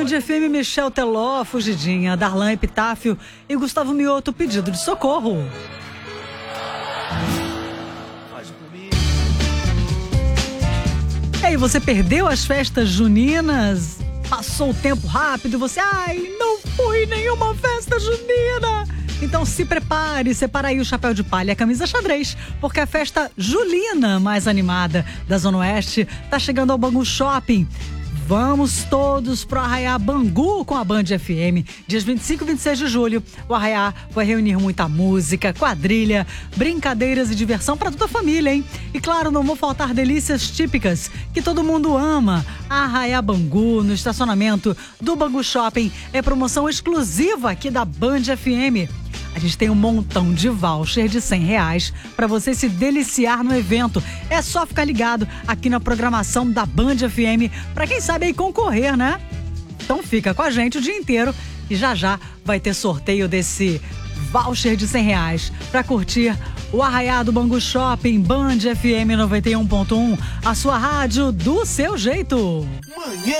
FM, Michel Teló, Fugidinha, Darlan Epitáfio e Gustavo Mioto, Pedido de Socorro. E aí, você perdeu as festas juninas? Passou o tempo rápido e você, não fui nenhuma festa junina. Então se prepare, separa aí o chapéu de palha e a camisa xadrez, porque a festa julina mais animada da Zona Oeste tá chegando ao Bangu Shopping. Vamos todos pro Arraiá Bangu com a Band FM. Dias 25 e 26 de julho, o Arraiá vai reunir muita música, quadrilha, brincadeiras e diversão para toda a família, hein? E claro, não vão faltar delícias típicas que todo mundo ama. Arraiá Bangu, no estacionamento do Bangu Shopping, é promoção exclusiva aqui da Band FM. A gente tem um montão de voucher de R$100 para você se deliciar no evento. É só ficar ligado aqui na programação da Band FM para quem sabe aí concorrer, né? Então fica com a gente o dia inteiro e já vai ter sorteio desse voucher de R$100 para curtir o Arraiá do Bangu Shopping, Band FM 91.1, a sua rádio do seu jeito.